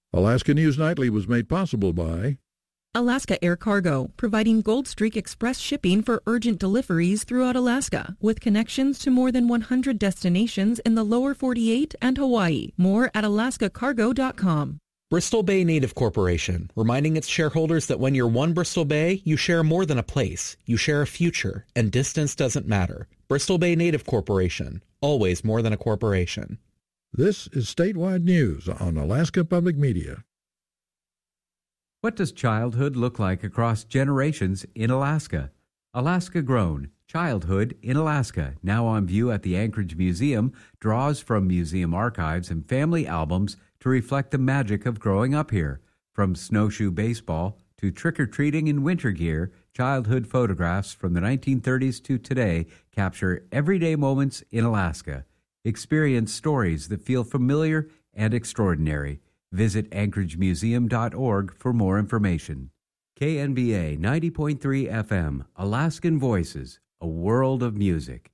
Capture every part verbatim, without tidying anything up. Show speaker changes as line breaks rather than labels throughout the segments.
Alaska News Nightly was made possible by
Alaska Air Cargo, providing Gold Streak Express shipping for urgent deliveries throughout Alaska, with connections to more than one hundred destinations in the lower forty-eight and Hawaii. More at alaska cargo dot com.
Bristol Bay Native Corporation, reminding its shareholders that when you're one Bristol Bay, you share more than a place. You share a future, and distance doesn't matter. Bristol Bay Native Corporation, always more than a corporation.
This is Statewide News on Alaska Public Media.
What does childhood look like across generations in Alaska? Alaska Grown, Childhood in Alaska, now on view at the Anchorage Museum, draws from museum archives and family albums to reflect the magic of growing up here. From snowshoe baseball to trick-or-treating in winter gear, childhood photographs from the nineteen thirties to today capture everyday moments in Alaska. Experience stories that feel familiar and extraordinary. Visit anchorage museum dot org for more information. K N B A ninety point three F M, Alaskan Voices, a world of music.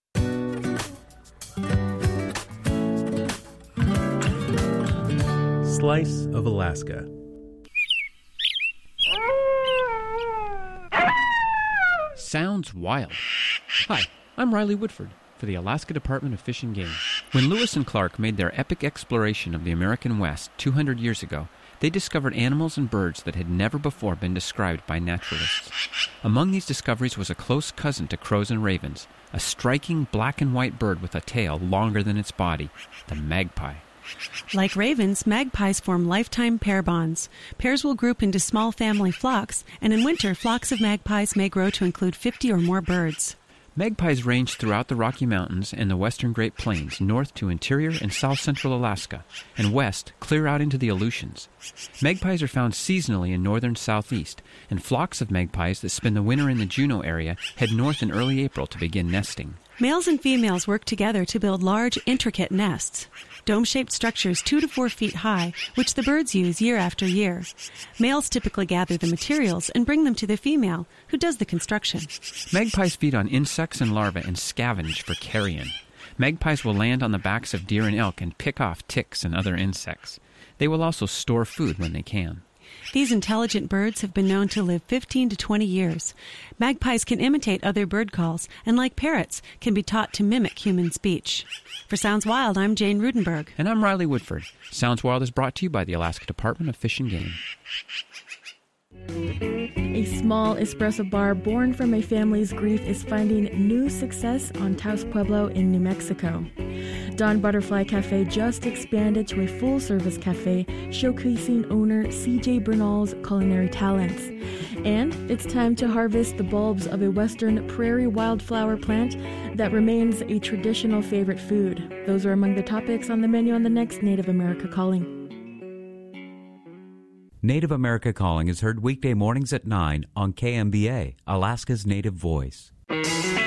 Slice of Alaska.
Sounds wild. Hi, I'm Riley Woodford for the Alaska Department of Fish and Game. When Lewis and Clark made their epic exploration of the American West two hundred years ago, they discovered animals and birds that had never before been described by naturalists. Among these discoveries was a close cousin to crows and ravens, a striking black and white bird with a tail longer than its body, the magpie.
Like ravens, magpies form lifetime pair bonds. Pairs will group into small family flocks, and in winter, flocks of magpies may grow to include fifty or more birds.
Magpies range throughout the Rocky Mountains and the western Great Plains, north to interior and south-central Alaska, and west clear out into the Aleutians. Magpies are found seasonally in northern southeast, and flocks of magpies that spend the winter in the Juneau area head north in early April to begin nesting.
Males and females work together to build large, intricate nests, dome-shaped structures two to four feet high, which the birds use year after year. Males typically gather the materials and bring them to the female, who does the construction.
Magpies feed on insects and larvae and scavenge for carrion. Magpies will land on the backs of deer and elk and pick off ticks and other insects. They will also store food when they can.
These intelligent birds have been known to live fifteen to twenty years. Magpies can imitate other bird calls, and like parrots, can be taught to mimic human speech. For Sounds Wild, I'm Jane Rudenberg.
And I'm Riley Woodford. Sounds Wild is brought to you by the Alaska Department of Fish and Game.
A small espresso bar born from a family's grief is finding new success on Taos Pueblo in New Mexico. Dawn Butterfly Cafe just expanded to a full-service cafe showcasing owner C J Bernal's culinary talents. And it's time to harvest the bulbs of a western prairie wildflower plant that remains a traditional favorite food. Those are among the topics on the menu on the next Native America Calling.
Native America Calling is heard weekday mornings at nine on K M B A, Alaska's Native Voice.